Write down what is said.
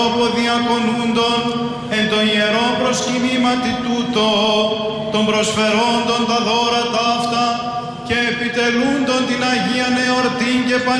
διακονούντων εν το ιερό προσκυνήματι τούτο, των προσφερόντων τα δώρα ταύτα και επιτελούντων την Αγίαν εορτήν και